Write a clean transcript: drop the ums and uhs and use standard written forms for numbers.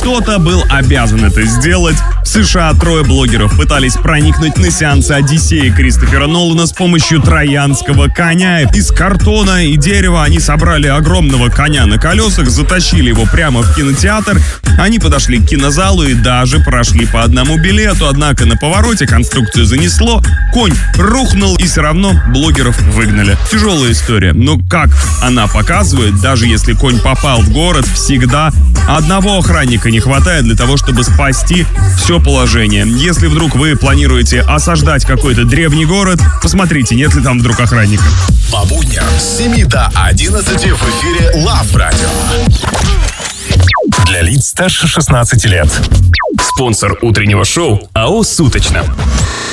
Кто-то был обязан это сделать. В США 3 блогеров пытались проникнуть на сеансы «Одиссеи» Кристофера Нолана с помощью троянского коня. Из картона и дерева они собрали огромного коня на колесах, затащили его прямо в кинотеатр. Они подошли к кинозалу и даже прошли по одному билету. Однако на повороте конструкцию занесло, конь рухнул, и все равно блогеров выгнали. Тяжелая история, но как она показывает, даже если конь попал в город, всегда одного охранника не хватает для того, чтобы спасти все положение. Если вдруг вы планируете осаждать какой-то древний город, посмотрите, нет ли там вдруг охранника. По будням с 7 до 11 в эфире Love Radio. Для лиц старше 16 лет. Спонсор утреннего шоу АО «Суточно».